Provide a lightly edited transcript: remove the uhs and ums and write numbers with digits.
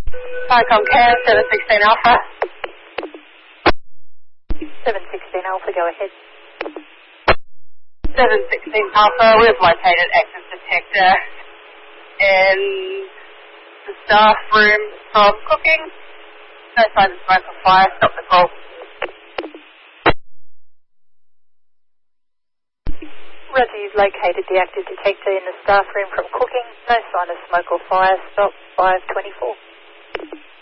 Comcast 716 Alpha. 716 Alpha, go ahead. 716 Alpha, we've located active detector in the staff room from cooking. No sign of smoke or fire. Stop the call. Roger, you've located the active detector in the staff room from cooking. No sign of smoke or fire. Stop 524.